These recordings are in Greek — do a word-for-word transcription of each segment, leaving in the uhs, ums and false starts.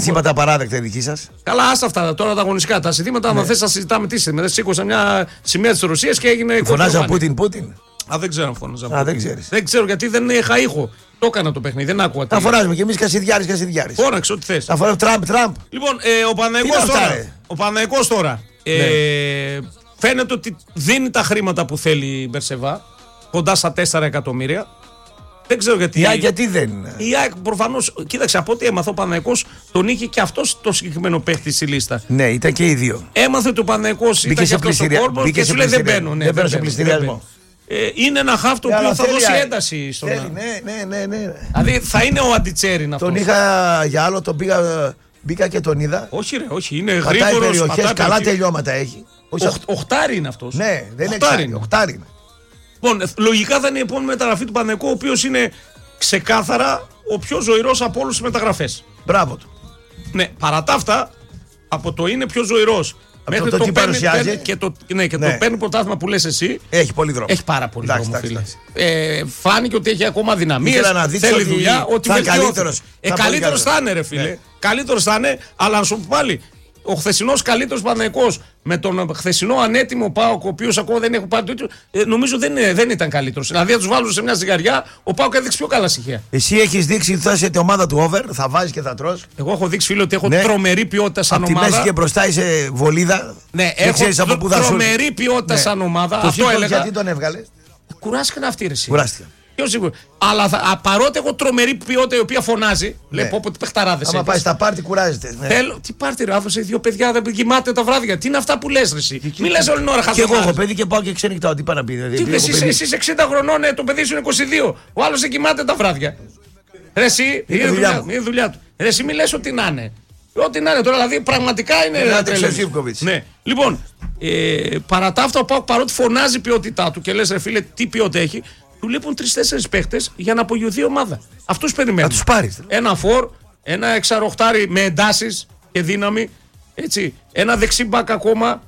Συνθήματα παράδεκτα δική σας. Καλά, άστα αυτά τώρα τα αγωνιστικά. Τα συνθήματα, άμα θες, να συζητάμε τι συνθήματα. Σήκωσα μια σημαία της Ρωσίας και έγινε. Φωνάζα Πούτιν, Πούτιν. Α, δεν ξέρω αν φωνάζα. Α, δεν ξέρεις. Δεν ξέρω γιατί δεν είχα ήχο. Το έκανα το παιχνίδι, δεν άκουγα. Τα φωνάζουμε κι εμείς Κασιδιάρης, Κασιδιάρης. Φώναξε ό,τι θες. Τα φωνάζουμε Τραμπ, Τραμπ. Λοιπόν, ε, ο Παναθηναϊκός τώρα. Ο Παναθηναϊκός τώρα. Ε, ναι. Φαίνεται ότι δίνει τα χρήματα που θέλει η Μπερσεβά. Κοντά στα τέσσερα εκατομμύρια. Δεν ξέρω γιατί. Η ΑΕΚ γιατί δεν. Η ΑΕΚ προφανώς, κοίταξε, από ό,τι έμαθα, ο Παναθηναϊκός τον είχε και αυτός το συγκεκριμένο παίχτη στη λίστα. Ναι, ήταν και οι δύο. Έμαθε ότι ο Παναθηναϊκός ήταν και αυτός στον κόρπο και σου λέει δεν μπαίνω. Ναι, δεν μπαίνω σε πληστηριασμό. Ε, είναι ένα χαφ το οποίο θα δώσει ένταση στον άνθρωπο. Ναι, ναι, ναι, ναι. Δηλαδή θα είναι ο αντιτσέριν αυτός. Τον είχα για άλλο, τον πήγα, μπήκα και τον είδα. Όχι, ρε, όχι. Είναι γρήγορος. Περιοχές, καλά τελειώματα έχει. Οχτάρι είναι αυτός. Ναι, δεν είναι εξάρι, οχτάρι είναι. Λοιπόν, λογικά θα είναι η επόμενη μεταγραφή του Παναθηναϊκού, ο οποίος είναι ξεκάθαρα ο πιο ζωηρός από όλους τις μεταγραφές. Μπράβο του. Ναι, παρά τα αυτά, από το είναι πιο ζωηρός μέχρι το, το, το παίρνει, παίρνει και το, ναι, και ναι. το παίρνει πρωτάθλημα που λες εσύ. Έχει πολύ δρόμο. Έχει πάρα πολύ εντάξει, δρόμο, εντάξει, φίλε. Ε, φάνηκε ότι έχει ακόμα δυναμίες. Θέλει ότι δουλειά. Ότι θα καλύτερος. Ε, καλύτερος θα είναι, ρε φίλε. Ναι. Καλύτερος θα είναι, αλλά να σου πω πάλι. Ο χθεσινός καλύτερος Παναθηναϊκός με τον χθεσινό ανέτοιμο ΠΑΟΚ, ο οποίος ακόμα δεν έχει πάρει το ίδιο, ε, νομίζω δεν, δεν ήταν καλύτερος. Δηλαδή, αν τους βάλουν σε μια ζυγαριά, ο ΠΑΟΚ έδειξε πιο καλά στοιχεία. Εσύ έχεις δείξει ότι θα είσαι ομάδα του over, θα βάζεις και θα τρως. Εγώ έχω δείξει, φίλε, ότι έχω ναι. τρομερή ποιότητα σαν από ομάδα. Από τη μέση και μπροστά είσαι βολίδα. Ναι, έχω τρο, τρομερή ποιότητα ναι. σαν ομάδα. Το Αυτό έλεγα. Γιατί τον έβγαλες. Κουράστηκαν αυτοί, ρε. Κουράστηκαν. Αλλά θα, παρότι έχω τρομερή ποιότητα η οποία φωνάζει, ναι. λέει πω τι παιχταράδες. Άμα πάει στα πάρτι, κουράζεται. Ναι. Θέλω, τι πάρτι, ρε, άφησε δύο παιδιά, δεν κοιμάται τα βράδια. Τι είναι αυτά που λες, ρε, εσύ. Μη λες όλη την ώρα χαζομάρες. Και εγώ έχω παιδί και πάω και ξενυχτάω. Τι πάει να πει. Τι εσύ, εσύ είσαι εξήντα χρονών, ε, το παιδί σου είναι είκοσι δύο. Ο άλλος δεν κοιμάται τα βράδια. Ρε, εσύ, είναι δουλειά, είναι δουλειά του. Ρε, εσύ μη λες ότι να είναι. Ό,τι να είναι τώρα, δηλαδή πραγματικά είναι. Ναι. Λοιπόν, ε, παρά τα αυτά, ο ΠΑΟΚ παρότι φωνάζει ποιότητά του και λες, ρε φίλε, τι ποιότητα έχει. Του λείπουν τρεις-τέσσερις παίχτες για να απογειωθεί η ομάδα. Αυτούς περιμένουν. Να τους πάρεις. Ένα φορ, ένα εξαροχτάρι με εντάσεις και δύναμη. Έτσι. Ένα δεξί μπακ ακόμα.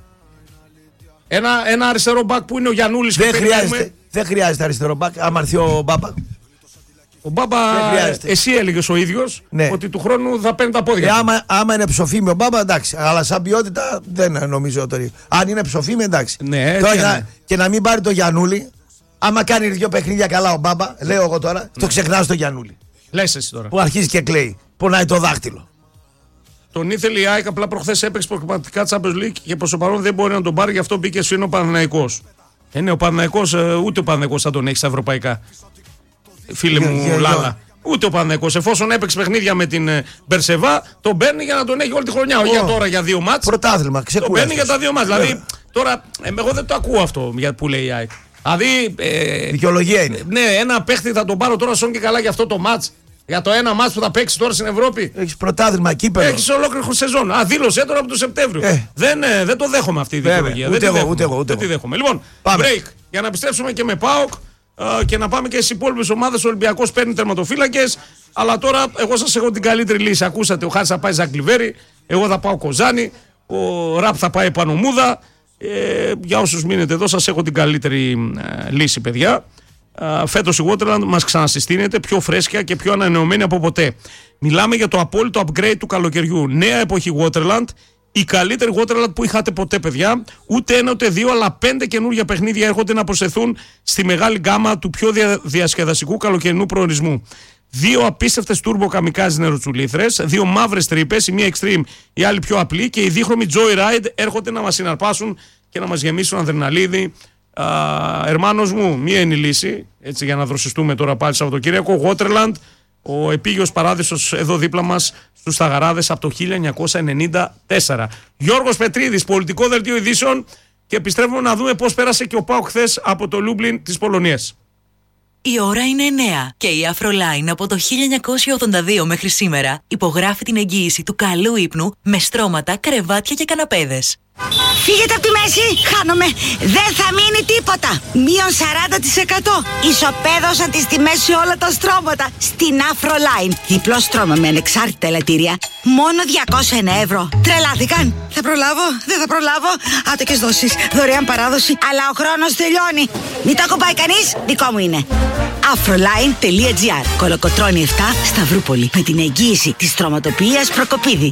Ένα, ένα αριστερό μπακ που είναι ο Γιαννούλης. Δεν χρειάζεται, δεν χρειάζεται αριστερό μπακ. Άμα έρθει ο Μπάμπα. Ο Μπάμπα, εσύ έλεγες ο ίδιος ναι. ότι του χρόνου θα παίρνει τα πόδια. Ε, άμα, άμα είναι ψοφίμι ο Μπάμπα, εντάξει. Αλλά σαν ποιότητα δεν νομίζω τώρα. Αν είναι ψοφίμι, εντάξει. Ναι, τώρα, και, να, και να μην πάρει το Γιαννούλη. Άμα κάνει δύο παιχνίδια καλά ο Μπάμπα, λέω εγώ τώρα, ναι. το ξεχνάς το Γιαννούλη. Λες εσύ τώρα. Που αρχίζει και κλαίει. Πονάει το δάχτυλο. Τον ήθελε η ΑΕΚ, απλά προχθές έπαιξε προκριματικά Champions League και προς το παρόν δεν μπορεί να τον πάρει, γι' αυτό μπήκε σου είναι ο Παναθηναϊκός. Ε, ναι, ο Παναθηναϊκός, ούτε ο Παναθηναϊκός θα τον έχει στα ευρωπαϊκά. Φίλε μου, yeah, yeah, Λάλα. Yeah. Ούτε ο Παναθηναϊκός. Εφόσον έπαιξε παιχνίδια με την Μπερσεβά, τον παίρνει για να τον έχει όλη τη χρονιά. Όχι oh. για τώρα για δύο μάτς. Πρωτάθλημα, ξεκουράστηκε. Τον παίρνει για τα δύο μάτς. Yeah. Δηλαδή τώρα, ε, εγώ δεν το ακούω αυτό που λέει η ΑΕΚ. Δηλαδή. Ε, δικαιολογία είναι. Ναι, ένα παίχτη θα τον πάρω τώρα σόν και καλά για αυτό το μάτς. Για το ένα μάτς που θα παίξει τώρα στην Ευρώπη. Έχεις πρωτάθλημα, κύπελλο. Έχεις ολόκληρο σεζόν. Α, δήλωσέ τώρα από τον Σεπτέμβριο. Ε. Δεν, ε, δεν το δέχομαι αυτή η δικαιολογία. Ούτε, δεν εγώ, δέχομαι, ούτε εγώ, ούτε δεν τη δέχομαι. Λοιπόν, πάμε. Break. Για να επιστρέψουμε και με ΠΑΟΚ ε, και να πάμε και στις υπόλοιπες ομάδες. Ο Ολυμπιακός παίρνει τερματοφύλακες. Αλλά τώρα εγώ σας έχω την καλύτερη λύση. Ακούσατε, ο Χάρης θα πάει Ζαγκλιβέρι. Εγώ θα πάω Κοζάνη. Ο Ραπ θα πάει Πανομούδα. Ε, για όσους μείνετε εδώ, σας έχω την καλύτερη ε, λύση, παιδιά. Uh, φέτος η Waterland μας ξανασυστήνεται πιο φρέσκια και πιο ανανεωμένη από ποτέ. Μιλάμε για το απόλυτο upgrade του καλοκαιριού. Νέα εποχή Waterland, η καλύτερη Waterland που είχατε ποτέ, παιδιά. Ούτε ένα ούτε δύο, αλλά πέντε καινούργια παιχνίδια έρχονται να προσθεθούν στη μεγάλη γκάμα του πιο δια, διασκεδαστικού καλοκαιρινού προορισμού. Δύο απίστευτες turbo καμικάζι νεροτσουλήθρες, δύο μαύρες τρύπες, η μία extreme, η άλλη πιο απλή, και οι δίχρωμοι Joyride έρχονται να μας συναρπάσουν και να μας γεμίσουν αδρεναλίνη. Uh, Ερμάνος μου, μία είναι η λύση, έτσι, για να δροσιστούμε τώρα πάλι Σαββατοκύριακο. Waterland, ο επίγειος παράδεισος εδώ δίπλα μας στους Σταγαράδες από το χίλια εννιακόσια ενενήντα τέσσερα. Γιώργος Πετρίδης, πολιτικό δελτίο ειδήσεων, και επιστρέφουμε να δούμε πώς πέρασε και ο ΠΑΟΚ χθες από το Λούμπλιν της Πολωνίας. Η ώρα είναι εννιά και η Afroline από το χίλια εννιακόσια ογδόντα δύο μέχρι σήμερα υπογράφει την εγγύηση του καλού ύπνου με στρώματα, κρεβάτια και καναπέδες. Φύγετε από τη μέση, χάνομαι. Δεν θα μείνει τίποτα. Μείον σαράντα τοις εκατό. Ισοπαίδωσαν τις τιμές σε όλα τα στρώματα στην Afroline. Διπλό στρώμα με ανεξάρτητα ελαττήρια. Μόνο διακόσια ένα ευρώ. Τρελάθηκαν. Θα προλάβω, δεν θα προλάβω. Άτοκες δόσεις, δωρεάν παράδοση. Αλλά ο χρόνος τελειώνει. Μην το ακουμπάει κανείς, δικό μου είναι. afroline τελεία τζι άρ. Κολοκοτρώνη επτά, Σταυρούπολη. Με την εγγύηση της Στρωματοποιίας Προκοπίδη.